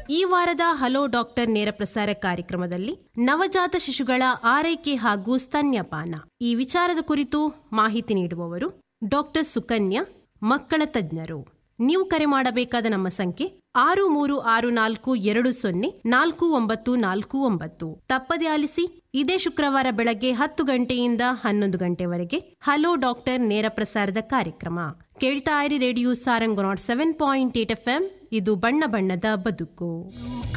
ಈ ವಾರದ hello doctor ನೇರ ಪ್ರಸಾರ ಕಾರ್ಯಕ್ರಮದಲ್ಲಿ ನವಜಾತ ಶಿಶುಗಳ ಆರೈಕೆ ಹಾಗೂ ಸ್ತನ್ಯಪಾನ ಈ ವಿಚಾರದ ಕುರಿತು ಮಾಹಿತಿ ನೀಡುವವರು ಡಾಕ್ಟರ್ ಸುಕನ್ಯಾ, ಮಕ್ಕಳ ತಜ್ಞರು. ನೀವು ಕರೆ ಮಾಡಬೇಕಾದ ನಮ್ಮ ಸಂಖ್ಯೆ 6364204949. ತಪ್ಪದೆ ಆಲಿಸಿ. ಇದೇ ಶುಕ್ರವಾರ ಬೆಳಗ್ಗೆ 10 ಗಂಟೆಯಿಂದ 11 ಗಂಟೆವರೆಗೆ ಹಲೋ ಡಾಕ್ಟರ್ ನೇರ ಪ್ರಸಾರದ ಕಾರ್ಯಕ್ರಮ ಕೇಳ್ತಾ ಇರಿ. Radio Sarang 7.8 FM. ಇದು ಬಣ್ಣ ಬಣ್ಣದ ಬದುಕು.